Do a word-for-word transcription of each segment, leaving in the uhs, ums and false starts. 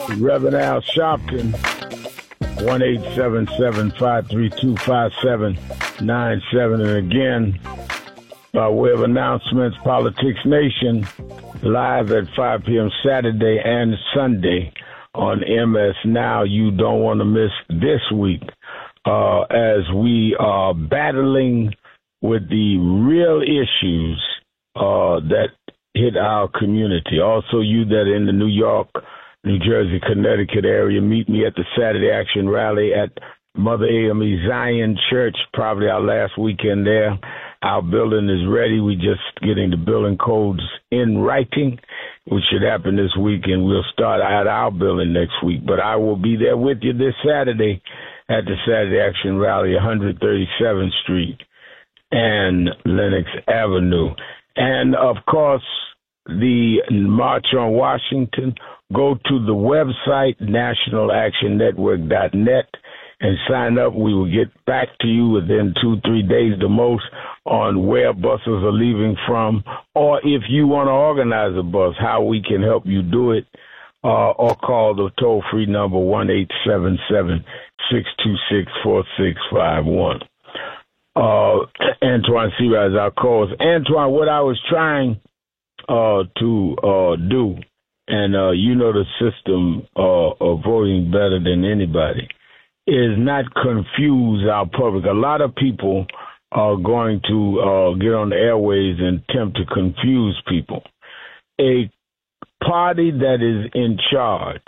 Reverend Al Sharpton, one eight seven seven, five three two, five seven nine seven. And again, by way of announcements, Politics Nation, live at five p.m. Saturday and Sunday on M S Now. You don't want to miss this week uh, as we are battling with the real issues uh, that hit our community. Also, you that are in the New York, New Jersey, Connecticut area, meet me at the Saturday Action Rally at Mother A M E Zion Church, probably our last weekend there. Our building is ready. We're just getting the building codes in writing, which should happen this week, and we'll start at our building next week. But I will be there with you this Saturday at the Saturday Action Rally, one thirty-seventh Street and Lenox Avenue. And, of course, the March on Washington, go to the website, national action network dot net, and sign up. We will get back to you within two, three days the most on where buses are leaving from, or if you want to organize a bus, how we can help you do it, uh, or call the toll-free number one eight seven seven, six two six, four six five one. Uh, Antoine Sira is our co-host. Antoine, what I was trying uh, to uh, do, and uh, you know the system uh, of voting better than anybody, is not confuse our public. A lot of people are going to uh, get on the airways and attempt to confuse people. A party that is in charge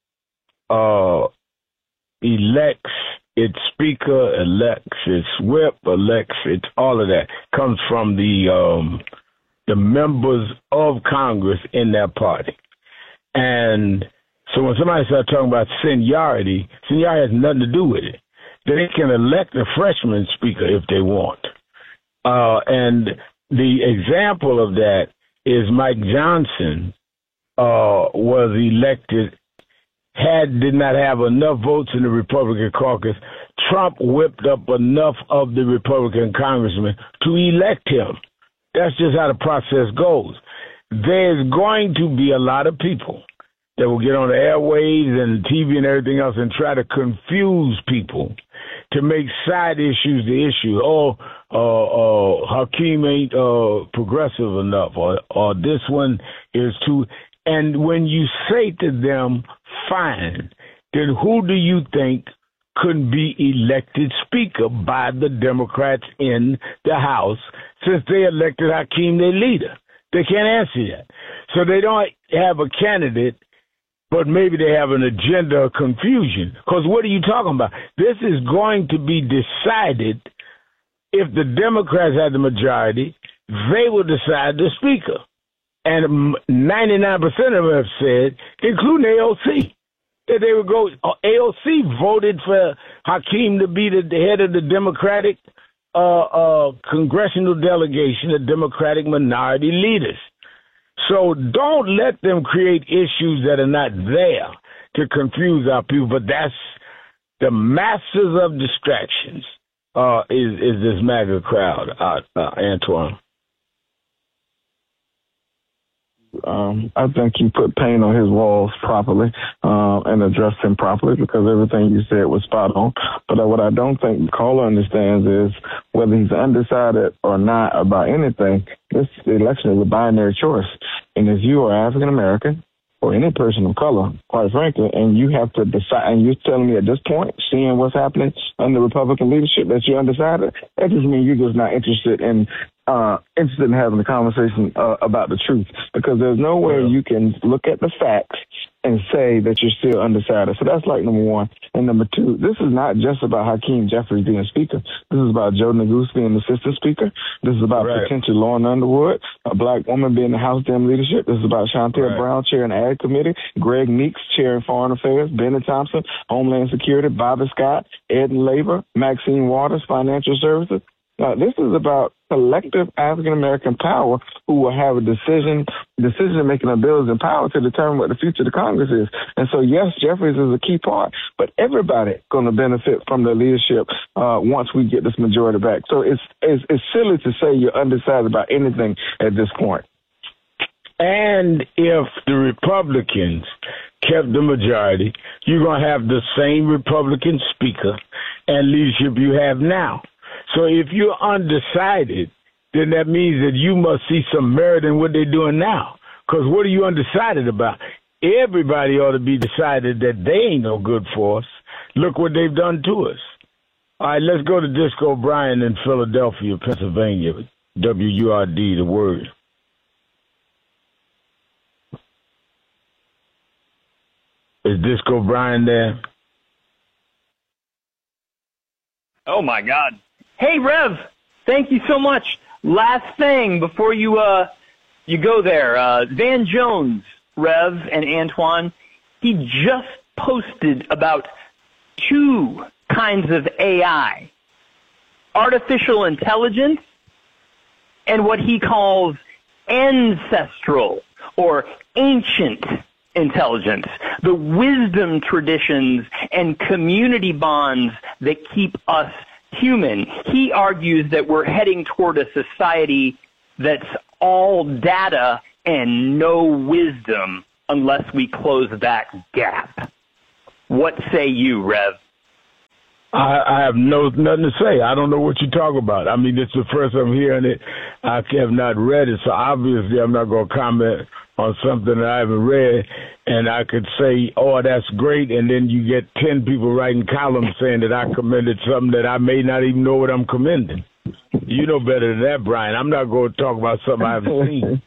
uh, elects its speaker, elects its whip, elects its all of that comes from the um, the members of Congress in that party. And so when somebody starts talking about seniority, seniority has nothing to do with it. They can elect a freshman speaker if they want. Uh, and the example of that is Mike Johnson uh, was elected, had did not have enough votes in the Republican caucus. Trump whipped up enough of the Republican congressmen to elect him. That's just how the process goes. There's going to be a lot of people that will get on the airwaves and T V and everything else and try to confuse people to make side issues the issue. Oh, uh, uh, Hakeem ain't uh, progressive enough, or, or this one is too. And when you say to them, fine, then who do you think could be elected speaker by the Democrats in the House since they elected Hakeem their leader? They can't answer that. So they don't have a candidate, but maybe they have an agenda of confusion. Because what are you talking about? This is going to be decided if the Democrats have the majority, they will decide the speaker. And ninety-nine percent of them have said, including A O C, that they would go. A O C voted for Hakeem to be the, the head of the Democratic uh, uh, congressional delegation, the Democratic minority leaders. So don't let them create issues that are not there to confuse our people. But that's the masters of distractions uh, is, is this MAGA crowd, uh, uh, Antoine. Um, I think you put paint on his walls properly uh, and addressed him properly, because everything you said was spot on. But uh, what I don't think the caller understands is whether he's undecided or not about anything, this election is a binary choice. And if you are African American or any person of color, quite frankly, and you have to decide, and you're telling me at this point, seeing what's happening under Republican leadership, that you're undecided, that just means you're just not interested in uh, interested in having a conversation uh, about the truth, because there's no way you can look at the facts and say that you're still undecided. So that's like number one. And number two, this is not just about Hakeem Jeffries being speaker. This is about Joe Neguse being assistant speaker. This is about right. potential Lauren Underwood, a black woman being the House Dem leadership. This is about Chantel right. Brown chairing the Ag Committee, Greg Meeks chairing Foreign Affairs, Benny Thompson, Homeland Security, Bobby Scott, Ed and Labor, Maxine Waters, Financial Services. Now, this is about collective African-American power who will have a decision, decision-making abilities and power to determine what the future of the Congress is. And so, yes, Jeffries is a key part, but everybody going to benefit from the leadership uh, once we get this majority back. So it's, it's it's silly to say you're undecided about anything at this point. And if the Republicans kept the majority, you're going to have the same Republican speaker and leadership you have now. So if you're undecided, then that means that you must see some merit in what they're doing now. Because what are you undecided about? Everybody ought to be decided that they ain't no good for us. Look what they've done to us. All right, let's go to Disco Brian in Philadelphia, Pennsylvania. W U R D, the word. Is Disco Brian there? Oh, my God. Hey, Rev, thank you so much. Last thing before you uh you go there, uh, Van Jones, Rev, and Antoine, he just posted about two kinds of A I, artificial intelligence and what he calls ancestral or ancient intelligence, the wisdom traditions and community bonds that keep us human. He argues that we're heading toward a society that's all data and no wisdom unless we close that gap. What say you, Rev? I, I have no nothing to say. I don't know what you're talking about. I mean, it's the first I'm hearing it. I have not read it, so obviously I'm not going to comment on something that I haven't read. And I could say, oh, that's great, and then you get ten people writing columns saying that I commended something that I may not even know what I'm commending. You know better than that, Brian. I'm not going to talk about something I haven't seen.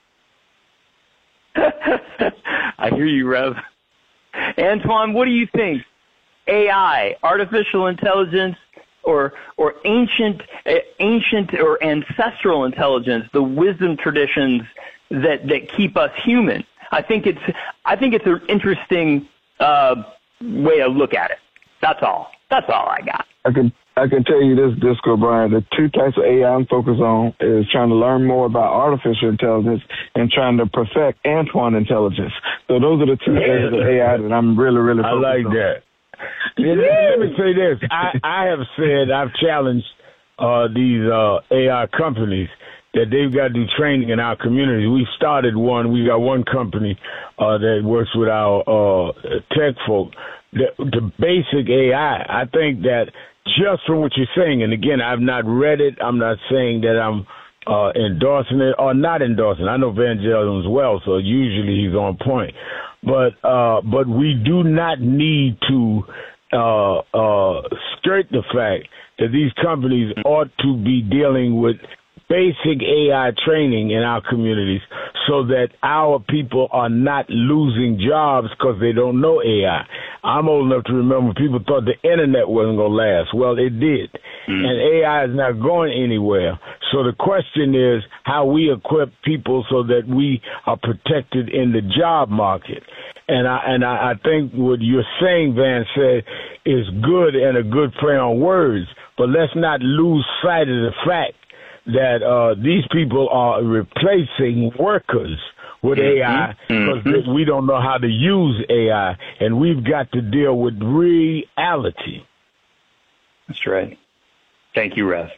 I hear you, Rev. Antoine, what do you think? A I, artificial intelligence, or or ancient, uh, ancient or ancestral intelligence, the wisdom traditions that, that keep us human. I think it's I think it's an interesting uh, way to look at it. That's all. That's all I got. I can I can tell you this, Disco Brian. The two types of A I I'm focused on is trying to learn more about artificial intelligence and trying to perfect Antoine intelligence. So those are the two areas of A I that I'm really, really focused on. I like on. that. Let me, let me say this. I, I have said, I've challenged uh, these uh, A I companies that they've got to do training in our communities. We started one. We got one company uh, that works with our uh, tech folk. The, the basic A I, I think that just from what you're saying, and again, I've not read it. I'm not saying that I'm uh, endorsing it or not endorsing. I know Van Jones well, so usually he's on point. But uh, but we do not need to uh, uh, skirt the fact that these companies ought to be dealing with basic A I training in our communities so that our people are not losing jobs because they don't know A I. I'm old enough to remember people thought the internet wasn't going to last. Well, it did. Mm. And A I is not going anywhere. So the question is how we equip people so that we are protected in the job market. And I and I, I think what you're saying, Van said, is good and a good play on words. But let's not lose sight of the fact that uh, these people are replacing workers with A I because mm-hmm. we don't know how to use A I, and we've got to deal with reality. That's right. Thank you, Rev.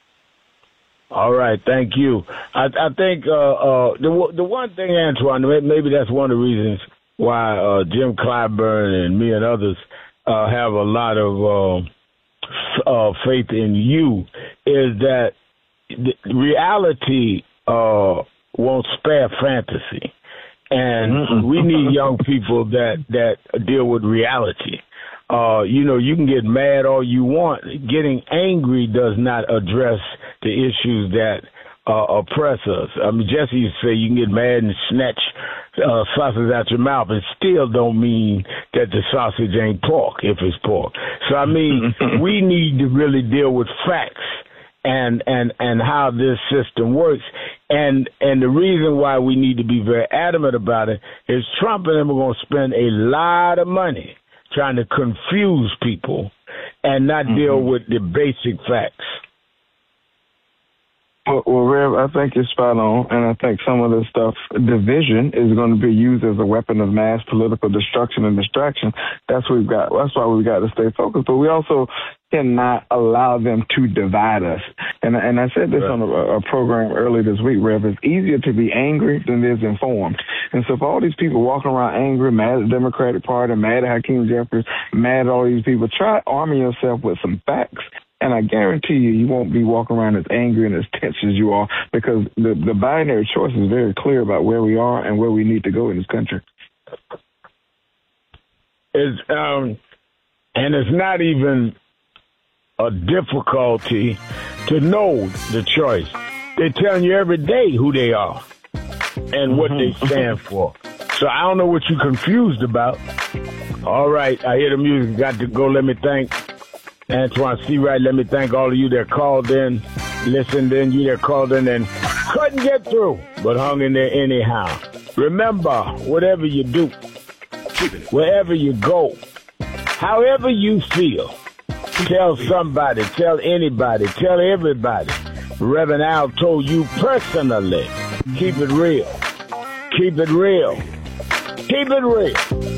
All right, thank you. I, I think uh, uh, the the one thing, Antoine, maybe that's one of the reasons why uh, Jim Clyburn and me and others uh, have a lot of uh, uh, faith in you, is that the reality uh, won't spare fantasy, and mm-hmm. we need young people that that deal with reality. Uh, you know, you can get mad all you want. Getting angry does not address the issues that uh, oppress us. I mean, Jesse used to say you can get mad and snatch uh, sausage out your mouth. It still don't mean that the sausage ain't pork if it's pork. So, I mean, we need to really deal with facts and and and how this system works. And and the reason why we need to be very adamant about it is Trump and them are going to spend a lot of money trying to confuse people and not mm-hmm. deal with the basic facts. Well, well, Rev, I think you're spot on, and I think some of this stuff, division, is going to be used as a weapon of mass political destruction and distraction. That's what we've got. That's why we've got to stay focused. But we also cannot allow them to divide us. And and I said this right. on a, a program earlier this week, Rev. It's easier to be angry than it is informed. And so for all these people walking around angry, mad at the Democratic Party, mad at Hakeem Jeffries, mad at all these people, try arming yourself with some facts. And I guarantee you, you won't be walking around as angry and as tense as you are, because the, the binary choice is very clear about where we are and where we need to go in this country. It's, um, and it's not even a difficulty to know the choice. They're telling you every day who they are and what they stand for. So I don't know what you're confused about. All right, I hear the music. Got to go. Let me thank Antoine Seawright. Let me thank all of you that called in, listened in, you that called in and couldn't get through, but hung in there anyhow. Remember, whatever you do, wherever you go, however you feel, tell somebody, tell anybody, tell everybody. Reverend Al told you personally, keep it real. Keep it real. Keep it real.